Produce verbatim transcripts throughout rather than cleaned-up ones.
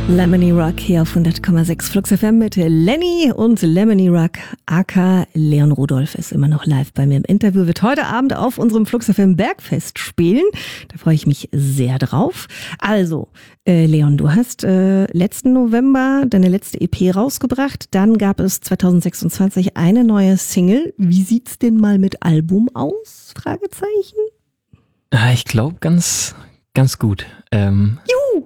Lemony Rock hier auf hundert Komma sechs Flux F M mit Lenny und Lemony Rock, aka Leon Rudolph ist immer noch live bei mir im Interview, wird heute Abend auf unserem Flux F M Bergfest spielen. Da freue ich mich sehr drauf. Also, äh, Leon, du hast äh, letzten November deine letzte E P rausgebracht. Dann gab es zwanzig sechsundzwanzig eine neue Single. Wie sieht's denn mal mit Album aus? Fragezeichen. Ah, ich glaube ganz, ganz gut. Ähm, Juhu!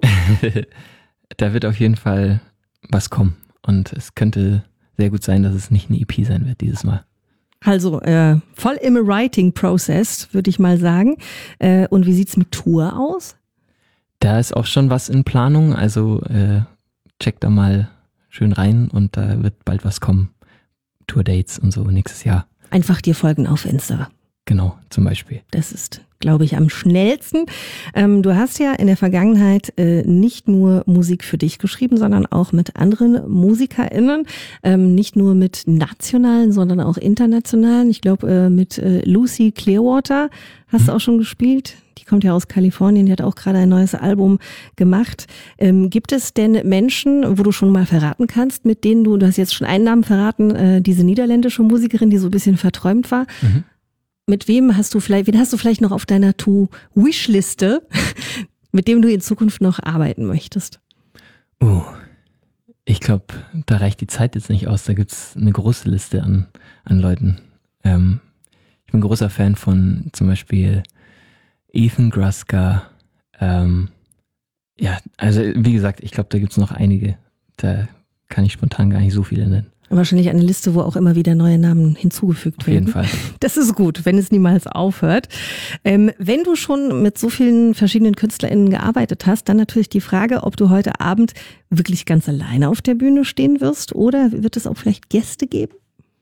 Da wird auf jeden Fall was kommen. Und es könnte sehr gut sein, dass es nicht eine E P sein wird dieses Mal. Also äh, voll im Writing-Process, würde ich mal sagen. Äh, und wie sieht's mit Tour aus? Da ist auch schon was in Planung. Also äh, check da mal schön rein und da wird bald was kommen. Tour-Dates und so nächstes Jahr. Einfach dir folgen auf Insta. Genau, zum Beispiel. Das ist, glaube ich, am schnellsten. Ähm, du hast ja in der Vergangenheit äh, nicht nur Musik für dich geschrieben, sondern auch mit anderen MusikerInnen. Ähm, nicht nur mit nationalen, sondern auch internationalen. Ich glaube, äh, mit äh, Lucy Clearwater hast mhm. du auch schon gespielt. Die kommt ja aus Kalifornien, die hat auch gerade ein neues Album gemacht. Ähm, gibt es denn Menschen, wo du schon mal verraten kannst, mit denen du, du hast jetzt schon einen Namen verraten, äh, diese niederländische Musikerin, die so ein bisschen verträumt war. Mhm. Mit wem hast du vielleicht, wen hast du vielleicht noch auf deiner To-Wish-Liste, mit dem du in Zukunft noch arbeiten möchtest? Oh, ich glaube, da reicht die Zeit jetzt nicht aus. Da gibt's eine große Liste an, an Leuten. Ähm, ich bin ein großer Fan von zum Beispiel Ethan Gruska. Ähm, ja, also wie gesagt, ich glaube, da gibt's noch einige. Da kann ich spontan gar nicht so viele nennen. Wahrscheinlich eine Liste, wo auch immer wieder neue Namen hinzugefügt werden. Auf jeden Fall. Das ist gut, wenn es niemals aufhört. Ähm, wenn du schon mit so vielen verschiedenen KünstlerInnen gearbeitet hast, dann natürlich die Frage, ob du heute Abend wirklich ganz alleine auf der Bühne stehen wirst oder wird es auch vielleicht Gäste geben?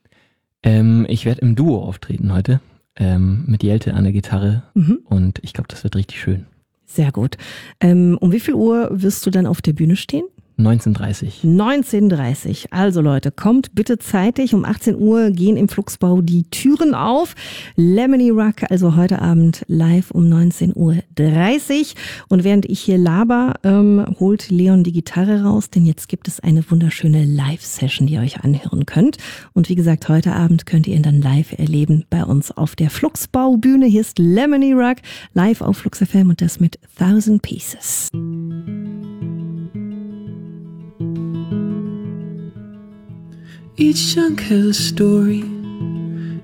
Ähm, ich werde im Duo auftreten heute ähm, mit Jelte an der Gitarre mhm. und ich glaube, das wird richtig schön. Sehr gut. Ähm, um wie viel Uhr wirst du dann auf der Bühne stehen? neunzehn Uhr dreißig. neunzehn Uhr dreißig. Also Leute, kommt bitte zeitig. Um achtzehn Uhr gehen im Fluxbau die Türen auf. Lemony Rock, also heute Abend live um neunzehn Uhr dreißig. Und während ich hier laber, ähm, holt Leon die Gitarre raus, denn jetzt gibt es eine wunderschöne Live-Session, die ihr euch anhören könnt. Und wie gesagt, heute Abend könnt ihr ihn dann live erleben bei uns auf der Fluxbau-Bühne. Hier ist Lemony Rock live auf Flux F M und das mit Thousand Pieces. Each chunk has a story.